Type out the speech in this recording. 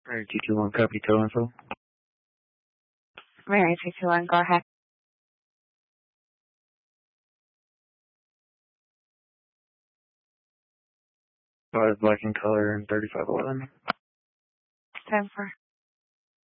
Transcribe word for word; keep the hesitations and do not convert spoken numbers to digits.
Mary two two one, copy tow info. Mary two two one, go ahead. Five black in color and thirty-five eleven. ten four.